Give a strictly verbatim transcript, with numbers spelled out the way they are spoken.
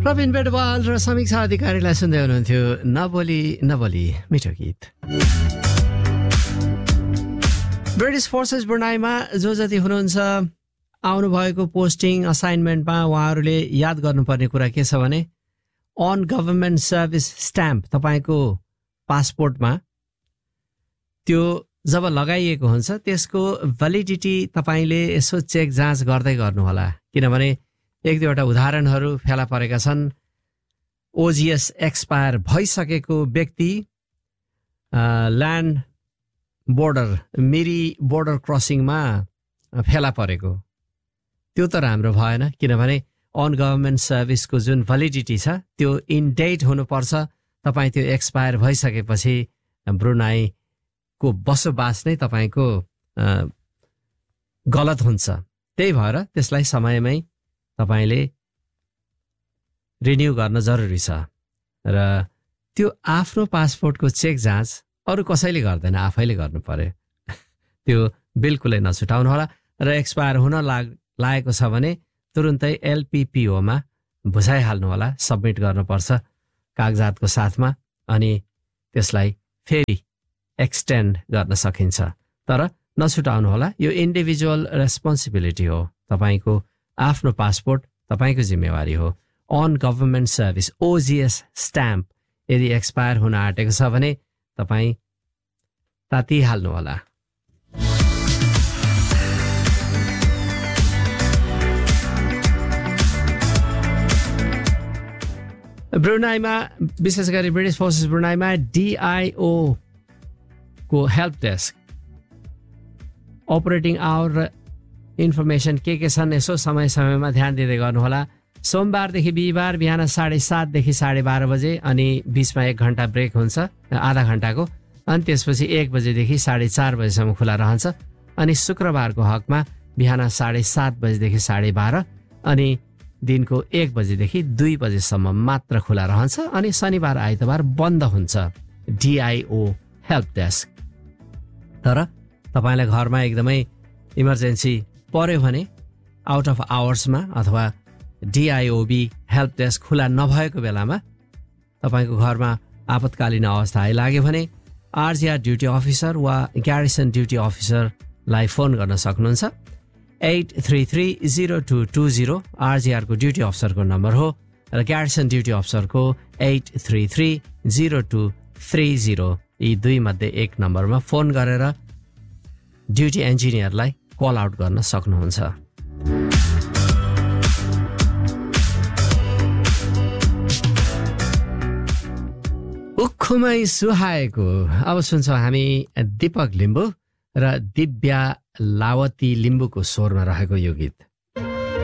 प्रवीण बेडवाल र समीक्षा अधिकारीलाई सुन्दै हुनुहुन्थ्यो नबोली नबोली मिठो गीत। ब्रिटिस फोर्सेस ब्रुनाईमा जो जति हुनुहुन्छ आउनुभएको पोस्टिङ असाइनमेन्टमा उहाँहरूले याद गर्नुपर्ने कुरा के छ भने अन गभर्मेन्ट सर्भिस स्ट्याम्प तपाईँको पासपोर्टमा त्यो जब लगाइएको हुन्छ त्यसको भ्यालिडिटी तपाईँले यसो चेक जाँच गर्दै गर्नुहोला, किनभने एक दुईवटा उदाहरणहरू फेला परेका छन्। ओजिएस एक्सपायर भइसकेको व्यक्ति ल्यान्ड बोर्डर मिरी बोर्डर क्रसिङमा फेला परेको, त्यो त राम्रो भएन, किनभने अन गभर्मेन्ट सर्भिसको जुन भ्यालिडिटी छ त्यो इन डेट हुनुपर्छ। तपाईँ त्यो एक्सपायर भइसकेपछि ब्रुनाईको बसोबास नै तपाईँको गलत हुन्छ। त्यही भएर त्यसलाई समयमै तपाईँले रिन्यू गर्न जरुरी छ र त्यो आफ्नो पासपोर्टको चेक जाँच अरू कसैले गर्दैन, आफैले गर्नु पर्यो। त्यो बिल्कुलै नछुटाउनु होला र एक्सपायर हुन लाग लागेको छ भने तुरुन्तै एलपिपिओमा बुझाइहाल्नु होला, सबमिट गर्नुपर्छ कागजातको साथमा, अनि त्यसलाई फेरि एक्सटेन्ड गर्न सकिन्छ। तर नछुटाउनु होला, यो इन्डिभिजुअल रेस्पोन्सिबिलिटी हो। तपाईँको आफ्नो पासपोर्ट तपाईँको जिम्मेवारी हो। अन गभर्मेन्ट सर्भिस ओजिएस स्ट्याम्प यदि एक्सपायर हुन आँटेको छ भने तपाईँ तातिहाल्नु होला। ब्रुनाईमा विशेष गरी ब्रिटिस फोर्सेस ब्रुनाईमा डिआइओ को हेल्प डेस्क अपरेटिङ आवर र इन्फर्मेसन के के छन् यसो समय समयमा ध्यान दिँदै गर्नुहोला। सोमबारदेखि बिहिबार बिहान साढे सातदेखि साढे बाह्र बजे अनि बिचमा एक घन्टा ब्रेक हुन्छ आधा घन्टाको, अनि त्यसपछि एक बजेदेखि साढे चार बजेसम्म खुला रहन्छ। अनि शुक्रबारको हकमा बिहान साढे सात बजेदेखि साढे बाह्र अनि दिनको एक बजेदेखि दुई बजेसम्म मात्र खुला रहन्छ। अनि शनिबार आइतबार बन्द हुन्छ डिआइओ हेल्प डेस्क। तर तपाईँलाई घरमा एकदमै इमर्जेन्सी पर्यो भने आउट अफ आवर्समा अथवा डिआइओबी हेल्प डेस्क खुला नभएको बेलामा तपाईँको घरमा आपतकालीन अवस्था आइलाग्यो भने आरजिआर ड्युटी अफिसर वा ग्यारिसन ड्युटी अफिसरलाई फोन गर्न सक्नुहुन्छ। At three three zero two two zero आरजिआरको duty अफिसरको number हो र garrison duty अफिसरको at three three zero two three zero, यी दुई मध्ये एक नम्बरमा फोन गरेर ड्युटी इन्जिनियरलाई कल आउट गर्न सक्नुहुन्छ। उखुमै सुहाएको अब सुन्छौँ हामी दीपक लिम्बू र दिव्या लावती लिम्बूको स्वरमा रहेको यो गीत।